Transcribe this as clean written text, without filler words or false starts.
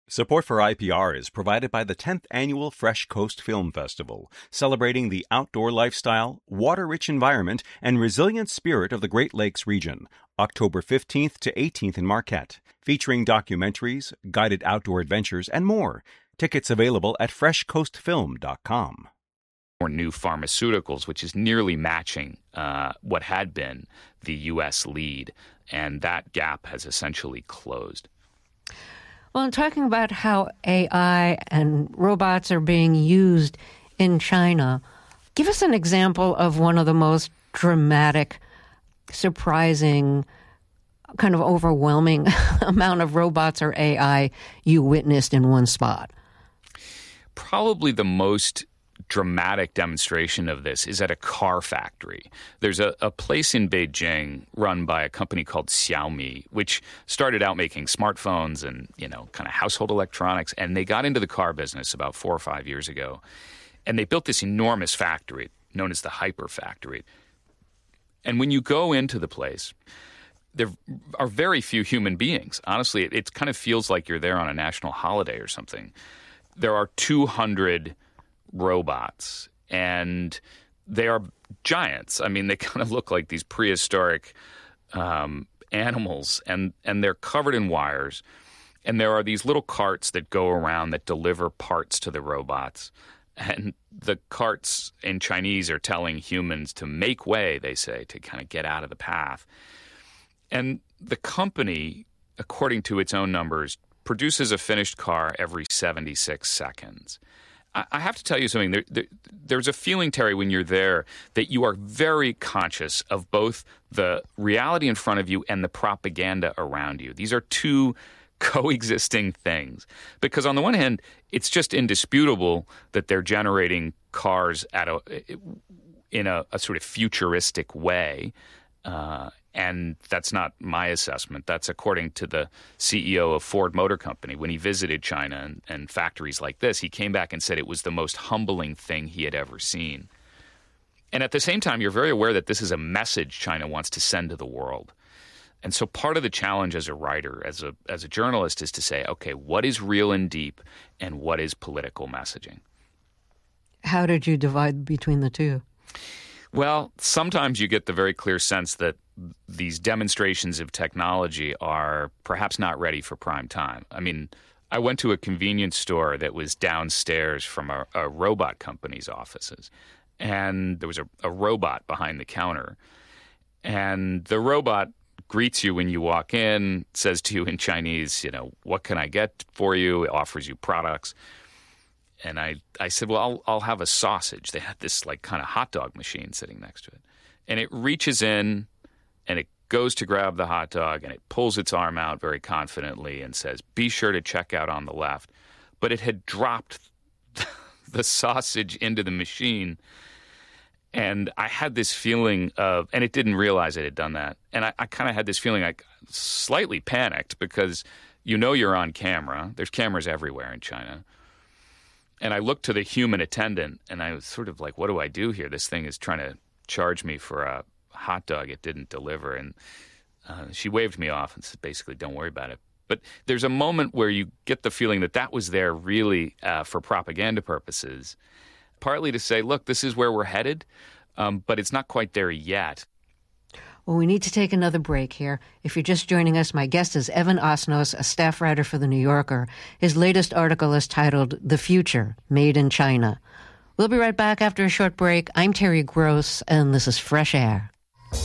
Support for IPR is provided by the 10th Annual Fresh Coast Film Festival, celebrating the outdoor lifestyle, water-rich environment, and resilient spirit of the Great Lakes region, October 15th to 18th in Marquette, featuring documentaries, guided outdoor adventures, and more. Tickets available at freshcoastfilm.com. Or new pharmaceuticals, which is nearly matching what had been the U.S. lead, and that gap has essentially closed. Well, in talking about how AI and robots are being used in China, give us an example of one of the most dramatic, surprising, kind of overwhelming amount of robots or AI you witnessed in one spot. Probably the most dramatic demonstration of this is at a car factory. There's a place in Beijing run by a company called Xiaomi, which started out making smartphones and, kind of household electronics, and they got into the car business about 4 or 5 years ago. And they built this enormous factory known as the Hyper Factory. And when you go into the place, there are very few human beings. Honestly, it kind of feels like you're there on a national holiday or something. There are 200 robots, and they are giants. I mean, they kind of look like these prehistoric animals, and they're covered in wires. And there are these little carts that go around that deliver parts to the robots. And the carts in Chinese are telling humans to make way, they say, to kind of get out of the path. And the company, according to its own numbers, produces a finished car every 76 seconds. I have to tell you something. There's a feeling, Terry, when you're there that you are very conscious of both the reality in front of you and the propaganda around you. These are two coexisting things. Because on the one hand, it's just indisputable that they're generating cars in a sort of futuristic way. And that's not my assessment. That's according to the CEO of Ford Motor Company. When he visited China and factories like this, he came back and said it was the most humbling thing he had ever seen. And at the same time, you're very aware that this is a message China wants to send to the world. And so part of the challenge as a writer, as a journalist, is to say, okay, what is real and deep and what is political messaging? How did you divide between the two? Well, sometimes you get the very clear sense that these demonstrations of technology are perhaps not ready for prime time. I mean, I went to a convenience store that was downstairs from a robot company's offices, and there was a robot behind the counter. And the robot greets you when you walk in, says to you in Chinese, what can I get for you? It offers you products. And I said, well, I'll have a sausage. They had this kind of hot dog machine sitting next to it. And it reaches in and it goes to grab the hot dog and it pulls its arm out very confidently and says, be sure to check out on the left. But it had dropped the sausage into the machine. And I had this feeling of, and it didn't realize it had done that. And I kind of had this feeling slightly panicked because you're on camera. There's cameras everywhere in China. And I looked to the human attendant, and I was sort of like, what do I do here? This thing is trying to charge me for a hot dog it didn't deliver. And she waved me off and said, basically, don't worry about it. But there's a moment where you get the feeling that was there really for propaganda purposes, partly to say, look, this is where we're headed, but it's not quite there yet. Well, we need to take another break here. If you're just joining us, my guest is Evan Osnos, a staff writer for The New Yorker. His latest article is titled The Future, Made in China. We'll be right back after a short break. I'm Terry Gross, and this is Fresh Air.